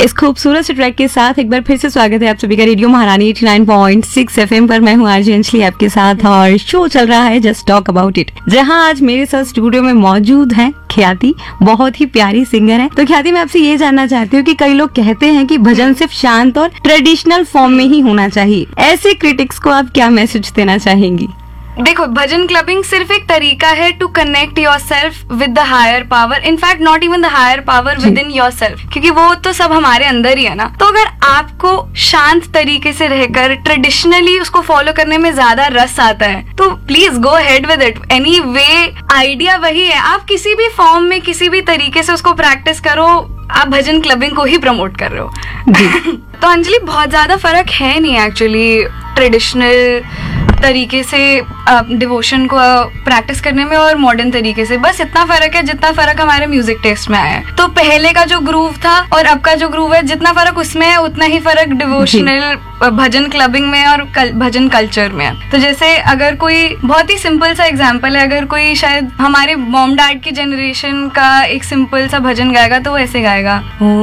इस खूबसूरत से ट्रैक के साथ एक बार फिर से स्वागत है आप सभी का रेडियो महारानी 89.6 FM पर। मैं हूँ आरजे अंजलि आपके साथ और शो चल रहा है जस्ट टॉक अबाउट इट, जहाँ आज मेरे साथ स्टूडियो में मौजूद हैं ख्याति, बहुत ही प्यारी सिंगर है। तो ख्याति, मैं आपसे ये जानना चाहती हूँ कि कई लोग कहते हैं कि भजन सिर्फ शांत और ट्रेडिशनल फॉर्म में ही होना चाहिए, ऐसे क्रिटिक्स को आप क्या मैसेज देना चाहेंगी? देखो, भजन क्लबिंग सिर्फ एक तरीका है to connect your self with the higher power, in fact not even the higher power with in your self, क्योंकि वो तो सब हमारे अंदर ही है ना। तो अगर आपको शांत तरीके से रहकर ट्रेडिशनली उसको फॉलो करने में ज्यादा रस आता है तो please go ahead with it. Any way idea वही है, आप किसी भी फॉर्म में किसी भी तरीके से उसको प्रैक्टिस करो, आप भजन क्लबिंग को ही प्रमोट कर रहे हो जी। तो अंजलि, बहुत ज्यादा फर्क है नहीं एक्चुअली ट्रेडिशनल तरीके से डिवोशन को प्रैक्टिस करने में और मॉडर्न तरीके से। बस इतना फर्क है जितना फर्क हमारे म्यूजिक टेस्ट में आया है। तो पहले का जो ग्रूव था और अब का जो ग्रूव है, जितना फर्क उसमें है उतना ही फर्क डिवोशनल भजन क्लबिंग में और भजन कल्चर में है। तो जैसे अगर कोई बहुत ही सिंपल सा एग्जांपल है, अगर कोई शायद हमारे मॉम डैड की जनरेशन का एक सिंपल सा भजन गाएगा तो वो ऐसे गाएगा,